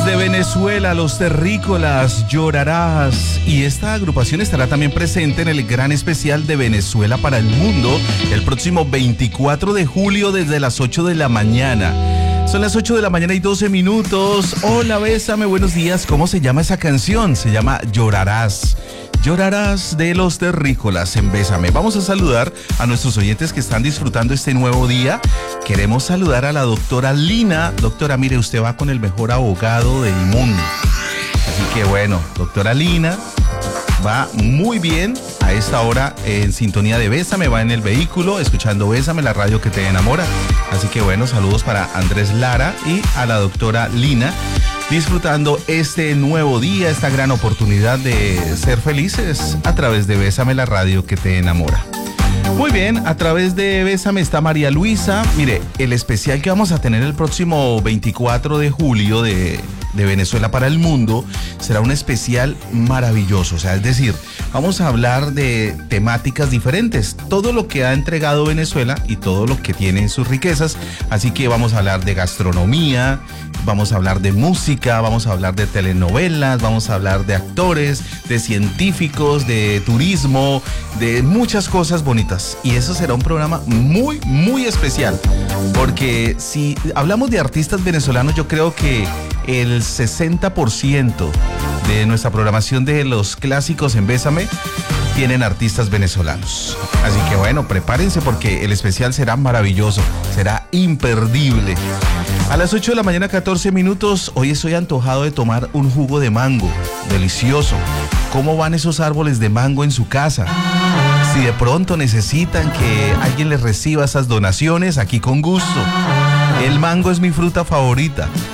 Desde Venezuela, los terrícolas, Llorarás. Y esta agrupación estará también presente en el gran especial de Venezuela para el Mundo el próximo 24 de julio desde las 8 de la mañana. Son las 8 de la mañana y 12 minutos. Hola, Bésame, buenos días. ¿Cómo se llama esa canción? Se llama Llorarás. Llorarás de los terrícolas en Bésame. Vamos a saludar a nuestros oyentes que están disfrutando este nuevo día. Queremos saludar a la doctora Lina. Doctora, mire, usted va con el mejor abogado del mundo. Así que bueno, doctora Lina va muy bien a esta hora en sintonía de Bésame, va en el vehículo escuchando Bésame, la radio que te enamora. Así que bueno, saludos para Andrés Lara y a la doctora Lina, disfrutando este nuevo día, esta gran oportunidad de ser felices a través de Bésame, la radio que te enamora. Muy bien, a través de Bésame está María Luisa. Mire, el especial que vamos a tener el próximo 24 de julio de Venezuela para el Mundo será un especial maravilloso. O sea, es decir, vamos a hablar de temáticas diferentes, todo lo que ha entregado Venezuela y todo lo que tiene en sus riquezas. Así que vamos a hablar de gastronomía, vamos a hablar de música, vamos a hablar de telenovelas, vamos a hablar de actores, de científicos, de turismo, de muchas cosas bonitas. Y eso será un programa muy, muy especial, porque si hablamos de artistas venezolanos, yo creo que el 60% de nuestra programación de los clásicos en Bésame tienen artistas venezolanos. Así que bueno, prepárense porque el especial será maravilloso, será imperdible. A las 8 de la mañana, 14 minutos, hoy estoy antojado de tomar un jugo de mango, delicioso. ¿Cómo van esos árboles de mango en su casa? Si de pronto necesitan que alguien les reciba esas donaciones, aquí con gusto. El mango es mi fruta favorita.